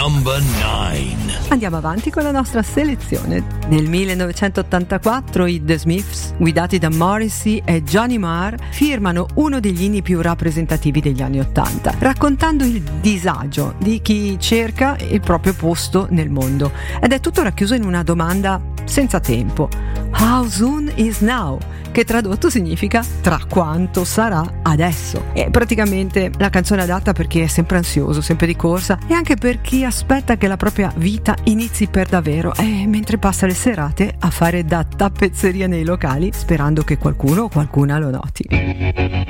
Number 9. Andiamo avanti con la nostra selezione. Nel 1984 i The Smiths, guidati da Morrissey e Johnny Marr, firmano uno degli inni più rappresentativi degli anni '80, raccontando il disagio di chi cerca il proprio posto nel mondo. Ed è tutto racchiuso in una domanda senza tempo: How soon is now? Che tradotto significa tra quanto sarà adesso. È praticamente la canzone adatta per chi è sempre ansioso, sempre di corsa, e anche per chi aspetta che la propria vita inizi per davvero, mentre passa le serate a fare da tappezzeria nei locali sperando che qualcuno o qualcuna lo noti.